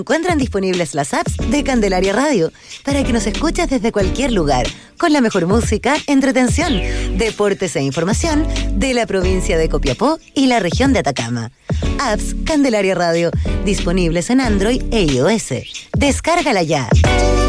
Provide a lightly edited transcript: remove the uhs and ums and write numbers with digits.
Encuentran disponibles las apps de Candelaria Radio para que nos escuches desde cualquier lugar, con la mejor música, entretención, deportes e información de la provincia de Copiapó y la región de Atacama. Apps Candelaria Radio, disponibles en Android e iOS. Descárgala ya.